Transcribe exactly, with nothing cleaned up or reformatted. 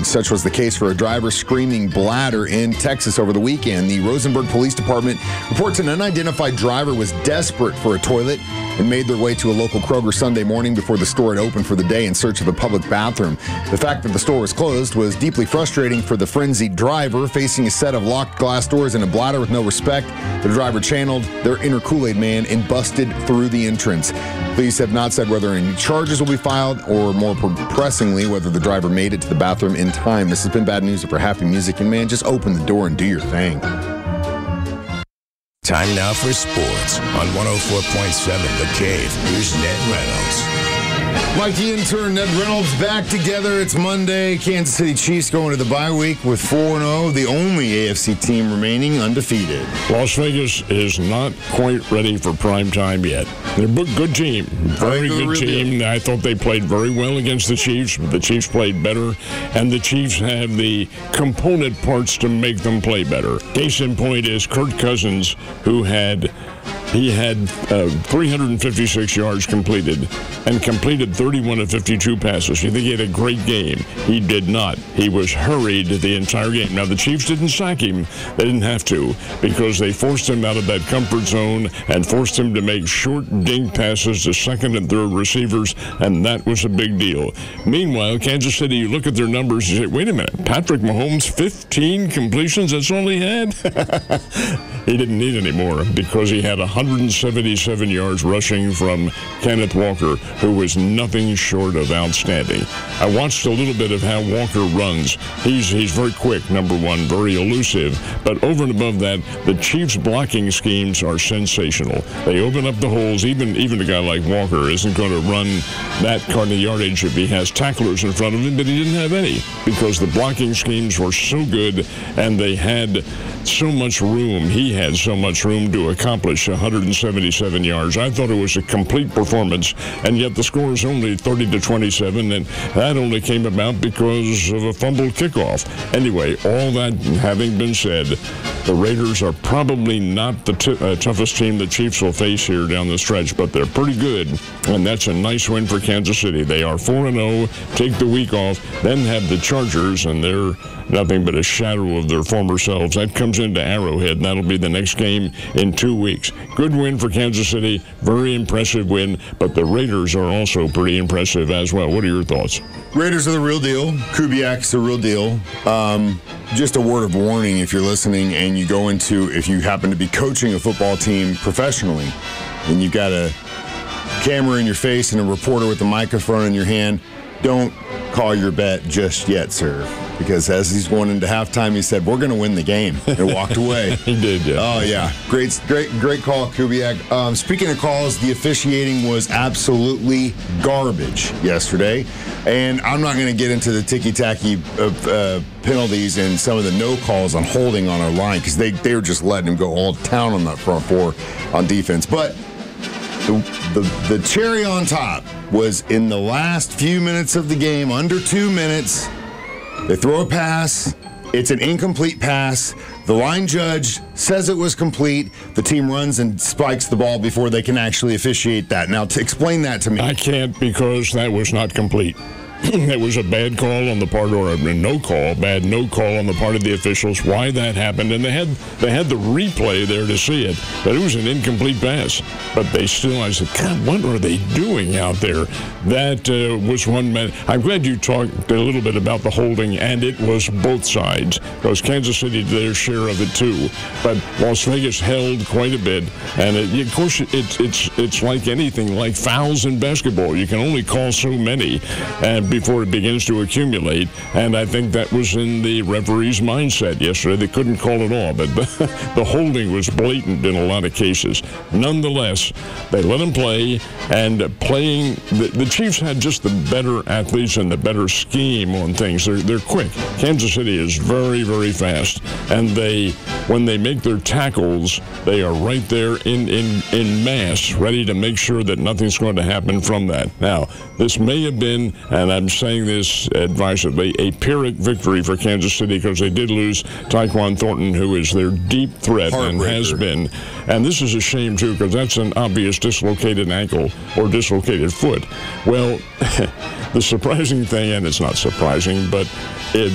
Such was the case for a driver screaming bladder in Texas over the weekend. The Rosenberg Police Department reports an unidentified driver was desperate for a toilet and made their way to a local Kroger Sunday morning before the store had opened for the day in search of a public bathroom. The fact that the store was closed was deeply frustrating for the frenzied driver. Facing a set of locked glass doors and a bladder with no respect, the driver channeled their inner Kool-Aid man and busted through the entrance. Police have not said whether any charges will be filed or, more pressingly, whether the driver made it to the bathroom in time. This has been bad news for Happy Music, and man, just open the door and do your thing. Time now for sports on one oh four point seven The Cave. Here's Ned Reynolds. Mike the intern, Ned Reynolds back together. It's Monday. Kansas City Chiefs going to the bye week with four and oh, the only A F C team remaining undefeated. Las Vegas is not quite ready for prime time yet. They're a good team. Very good team. I thought they played very well against the Chiefs, but the Chiefs played better, and the Chiefs have the component parts to make them play better. Case in point is Kirk Cousins, who had He had uh, three hundred fifty-six yards completed and completed thirty-one of fifty-two passes. You think he had a great game? He did not. He was hurried the entire game. Now, the Chiefs didn't sack him. They didn't have to because they forced him out of that comfort zone and forced him to make short dink passes to second and third receivers, and that was a big deal. Meanwhile, Kansas City, you look at their numbers, you say, wait a minute, Patrick Mahomes, fifteen completions, that's all he had? He didn't need any more because he had one hundred seventy-seven yards rushing from Kenneth Walker, who was nothing short of outstanding. I watched a little bit of how Walker runs. He's he's very quick, number one, very elusive. But over and above that, the Chiefs' blocking schemes are sensational. They open up the holes. Even, even a guy like Walker isn't going to run that kind of yardage if he has tacklers in front of him, but he didn't have any because the blocking schemes were so good and they had so much room. He had so much room to accomplish one hundred seventy-seven yards. I thought it was a complete performance, and yet the score is only thirty to twenty-seven, and that only came about because of a fumbled kickoff. Anyway, all that having been said, the Raiders are probably not the t- uh, toughest team the Chiefs will face here down the stretch, but they're pretty good, and that's a nice win for Kansas City. They are four and oh, take the week off, then have the Chargers, and they're nothing but a shadow of their former selves. That comes into Arrowhead, and that'll be the next game in two weeks. Good win for Kansas City, very impressive win, but the Raiders are also pretty impressive as well. What are your thoughts? Raiders are the real deal. Kubiak's the real deal. Um, just a word of warning if you're listening and you go into, if you happen to be coaching a football team professionally, and you've got a camera in your face and a reporter with a microphone in your hand, don't call your bet just yet, sir. Because as he's going into halftime, he said, we're going to win the game, and walked away. He did, yeah. Oh, yeah. Great, great, great call, Kubiak. Um, speaking of calls, the officiating was absolutely garbage yesterday. And I'm not going to get into the ticky-tacky uh, uh, penalties and some of the no calls on holding on our line, because they, they were just letting him go all town on that front four on defense. But the, the, the cherry on top was in the last few minutes of the game, under two minutes, they throw a pass. It's an incomplete pass. The line judge says it was complete. The team runs and spikes the ball before they can actually officiate that. Now, to explain that to me. I can't because that was not complete. It was a bad call on the part, or a no call, bad no call on the part of the officials. Why that happened, and they had they had the replay there to see it, but it was an incomplete pass. But they still, I said, God, what are they doing out there? That uh, was one man. I'm glad you talked a little bit about the holding, and it was both sides, because Kansas City did their share of it too. But Las Vegas held quite a bit, and it, of course, it, it's it's like anything, like fouls in basketball. You can only call so many, and before it begins to accumulate, and I think that was in the referee's mindset yesterday. They couldn't call it all, but the, the holding was blatant in a lot of cases. Nonetheless, they let him play, and playing, the, the Chiefs had just the better athletes and the better scheme on things. They're, they're quick. Kansas City is very, very fast, and they, when they make their tackles, they are right there in, in, in mass, ready to make sure that nothing's going to happen from that. Now, this may have been, and I'm saying this advisedly, a Pyrrhic victory for Kansas City, because they did lose Tyquan Thornton, who is their deep threat and has been. And this is a shame, too, because that's an obvious dislocated ankle or dislocated foot. Well, the surprising thing, and it's not surprising, but it